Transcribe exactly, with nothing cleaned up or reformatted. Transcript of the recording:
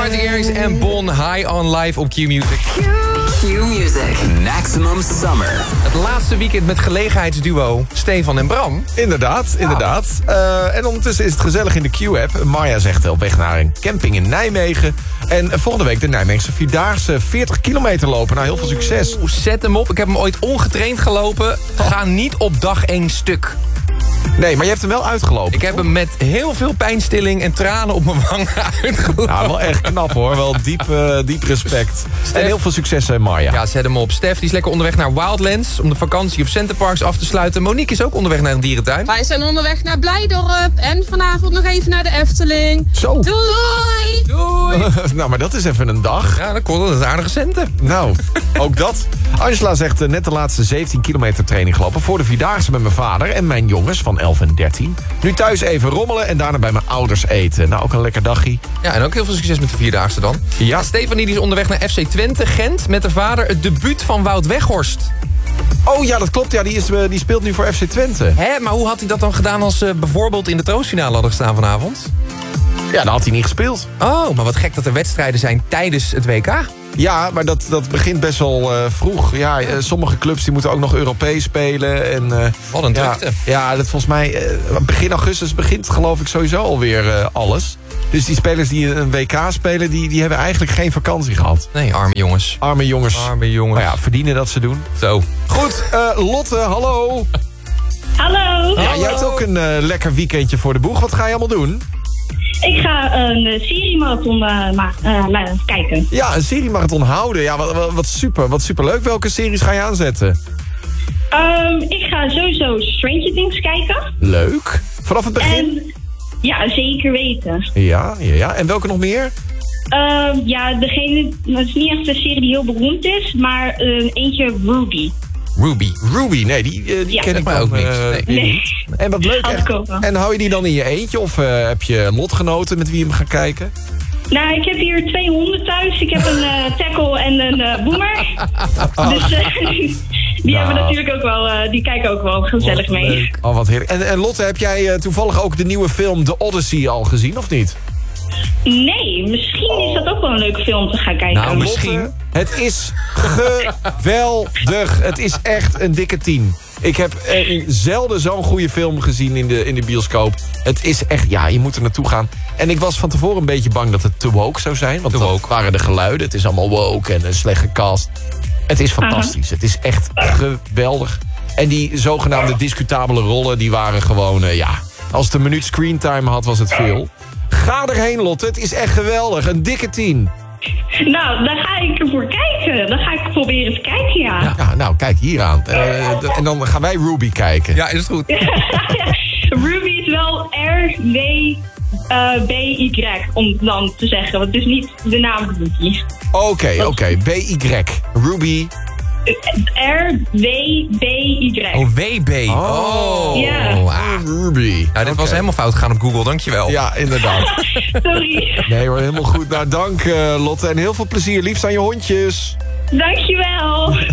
Martin Garrix en Bon, High on Life op Q-Music. Q-Music, Maximum Summer. Het laatste weekend met gelegenheidsduo Stefan en Bram. Inderdaad, inderdaad. Uh, en ondertussen is het gezellig in de Q-app. Maya zegt op weg naar een camping in Nijmegen. En volgende week de Nijmeegse Vierdaagse veertig kilometer lopen. Nou, heel veel succes. Oeh, zet hem op. Ik heb hem ooit ongetraind gelopen. Ga niet op dag één stuk. Nee, maar je hebt hem wel uitgelopen. Ik heb hem met heel veel pijnstilling en tranen op mijn wangen uitgelopen. Ja, wel echt knap hoor. Wel diep, uh, diep respect. Stef, en heel veel succes, uh, Marja. Ja, zet hem op. Stef die is lekker onderweg naar Wildlands om de vakantie op Centerparks af te sluiten. Monique is ook onderweg naar een dierentuin. Wij zijn onderweg naar Blijdorp en vanavond nog even naar de Efteling. Zo. Doei! Doei! Nou, maar dat is even een dag. Ja, dat kost dat is aardige centen. Nou, ook dat. Angela zegt uh, net de laatste zeventien kilometer training gelopen voor de Vierdaagse met mijn vader en mijn jongens van elf en dertien. Nu thuis even rommelen en daarna bij mijn ouders eten. Nou, ook een lekker dagje. Ja, en ook heel veel succes met de Vierdaagse dan. Ja. En Stefanie die is onderweg naar F C Twente, Gent, met haar vader. Het debuut van Wout Weghorst. Oh ja, dat klopt. Ja, die, is, uh, die speelt nu voor F C Twente. Hè, maar hoe had hij dat dan gedaan als ze bijvoorbeeld in de troostfinale hadden gestaan vanavond? Ja, dan had hij niet gespeeld. Oh, maar wat gek dat er wedstrijden zijn tijdens het W K. Ja, maar dat, dat begint best wel uh, vroeg. Ja, uh, sommige clubs die moeten ook nog Europees spelen. En, uh, Wat een drukte. Ja, ja, dat volgens mij uh, begin augustus begint geloof ik sowieso alweer uh, alles. Dus die spelers die een W K spelen, die, die hebben eigenlijk geen vakantie gehad. Nee, arme jongens. Arme jongens. Arme jongens. Maar ja, verdienen dat ze doen. Zo. Goed, uh, Lotte, hallo. Hallo. Ja, jij hebt ook een uh, lekker weekendje voor de boeg. Wat ga je allemaal doen? Ik ga een uh, seriemarathon uh, ma- uh, kijken. Ja, een seriemarathon houden. Ja, wat, wat, wat super, wat superleuk. Welke series ga je aanzetten? Um, ik ga sowieso Stranger Things kijken. Leuk. Vanaf het begin? En, ja, zeker weten. Ja, ja, ja. En welke nog meer? Um, ja, degene, het is niet echt een serie die heel beroemd is, maar uh, eentje Ruby. Ruby. Ruby, nee, die, uh, die Ja, ken ik mij dan, ook niks. uh, Nee. weer Nee. niet. En wat leuk. Had En, ik ook wel. en hou je die dan in je eentje? Of uh, heb je lotgenoten met wie je hem gaat kijken? Nou, ik heb hier twee honden thuis. Ik heb een uh, tackle en een uh, boomer. Dus uh, die Nou. hebben natuurlijk ook wel, uh, die kijken ook wel gezellig mee. Leuk. Oh, wat heerlijk. En, en Lotte, heb jij uh, toevallig ook de nieuwe film The Odyssey al gezien, of niet? Nee, misschien is dat ook wel een leuke film te gaan kijken. Nou, misschien. Lotte, het is geweldig. Het is echt een dikke tien. Ik heb uh, zelden zo'n goede film gezien in de, in de bioscoop. Het is echt, ja, je moet er naartoe gaan. En ik was van tevoren een beetje bang dat het te woke zou zijn. Want Te dat woke. waren de geluiden. Het is allemaal woke en een slecht gecast. Het is fantastisch. Het is echt geweldig. En die zogenaamde discutabele rollen, die waren gewoon, uh, ja... Als het een minuut screentime had, was het veel. Ga erheen, Lotte. Het is echt geweldig. Een dikke tien. Nou, daar ga ik ervoor kijken. Dan ga ik proberen te kijken, ja. Ja, nou, kijk hier aan. Uh, d- en dan gaan wij Ruby kijken. Ja, is het goed. Ruby is wel R W B Y, om dan te zeggen. Want het is niet de naam Ruby. Oké, oké. Okay. B Y. Ruby. R W B Y. Oh, W B. Oh. Ja. Ah. Ruby. Nou, dit was Oké. helemaal fout gegaan op Google, dankjewel. Ja, inderdaad. Sorry. Nee hoor, helemaal goed. Nou, dank uh, Lotte. En heel veel plezier. Liefst aan je hondjes. Dankjewel.